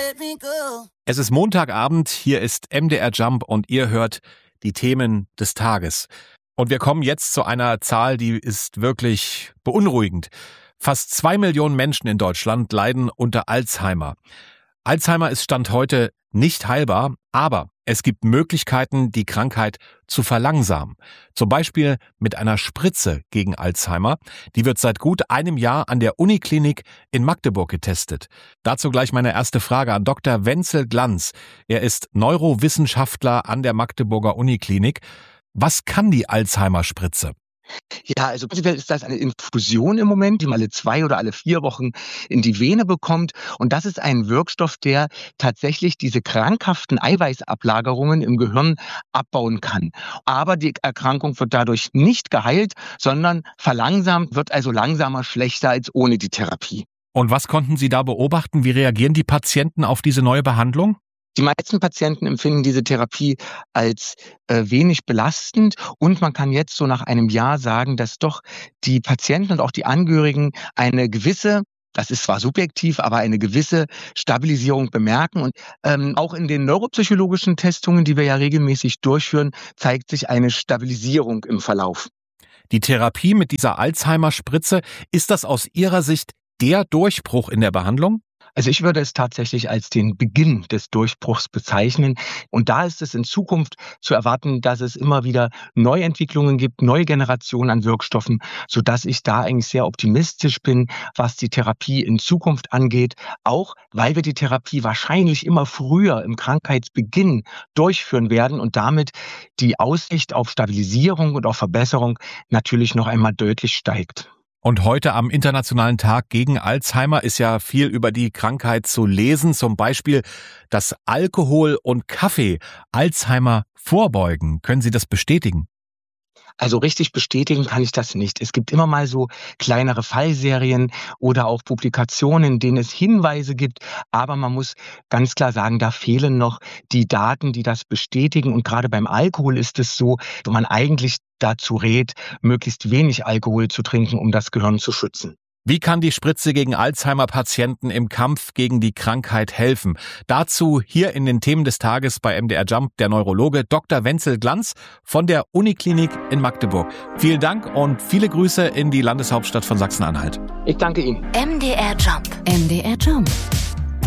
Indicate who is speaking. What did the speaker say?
Speaker 1: Es ist Montagabend, hier ist MDR Jump und ihr hört die Themen des Tages. Und wir kommen jetzt zu einer Zahl, die ist wirklich beunruhigend. Fast 2 Millionen Menschen in Deutschland leiden unter Alzheimer. Alzheimer ist Stand heute nicht heilbar, aber es gibt Möglichkeiten, die Krankheit zu verlangsamen. Zum Beispiel mit einer Spritze gegen Alzheimer. Die wird seit gut einem Jahr an der Uniklinik in Magdeburg getestet. Dazu gleich meine erste Frage an Dr. Wenzel Glanz. Er ist Neurowissenschaftler an der Magdeburger Uniklinik. Was kann die Alzheimer-Spritze?
Speaker 2: Ja, also prinzipiell ist das eine Infusion im Moment, die man alle 2 oder alle 4 Wochen in die Vene bekommt. Und das ist ein Wirkstoff, der tatsächlich diese krankhaften Eiweißablagerungen im Gehirn abbauen kann. Aber die Erkrankung wird dadurch nicht geheilt, sondern verlangsamt, wird also langsamer schlechter als ohne die Therapie.
Speaker 1: Und was konnten Sie da beobachten? Wie reagieren die Patienten auf diese neue Behandlung?
Speaker 2: Die meisten Patienten empfinden diese Therapie als wenig belastend und man kann jetzt so nach einem Jahr sagen, dass doch die Patienten und auch die Angehörigen eine gewisse, das ist zwar subjektiv, aber eine gewisse Stabilisierung bemerken. Und auch in den neuropsychologischen Testungen, die wir ja regelmäßig durchführen, zeigt sich eine Stabilisierung im Verlauf.
Speaker 1: Die Therapie mit dieser Alzheimer-Spritze, ist das aus Ihrer Sicht der Durchbruch in der Behandlung?
Speaker 2: Also ich würde es tatsächlich als den Beginn des Durchbruchs bezeichnen. Und da ist es in Zukunft zu erwarten, dass es immer wieder Neuentwicklungen gibt, neue Generationen an Wirkstoffen, sodass ich da eigentlich sehr optimistisch bin, was die Therapie in Zukunft angeht. Auch weil wir die Therapie wahrscheinlich immer früher im Krankheitsbeginn durchführen werden und damit die Aussicht auf Stabilisierung und auf Verbesserung natürlich noch einmal deutlich steigt.
Speaker 1: Und heute am Internationalen Tag gegen Alzheimer ist ja viel über die Krankheit zu lesen. Zum Beispiel, dass Alkohol und Kaffee Alzheimer vorbeugen. Können Sie das bestätigen?
Speaker 2: Also richtig bestätigen kann ich das nicht. Es gibt immer mal so kleinere Fallserien oder auch Publikationen, in denen es Hinweise gibt. Aber man muss ganz klar sagen, da fehlen noch die Daten, die das bestätigen. Und gerade beim Alkohol ist es so, dass man eigentlich dazu rät, möglichst wenig Alkohol zu trinken, um das Gehirn zu schützen.
Speaker 1: Wie kann die Spritze gegen Alzheimer-Patienten im Kampf gegen die Krankheit helfen? Dazu hier in den Themen des Tages bei MDR Jump der Neurologe Dr. Wenzel Glanz von der Uniklinik in Magdeburg. Vielen Dank und viele Grüße in die Landeshauptstadt von Sachsen-Anhalt.
Speaker 2: Ich danke Ihnen.
Speaker 3: MDR Jump. MDR Jump.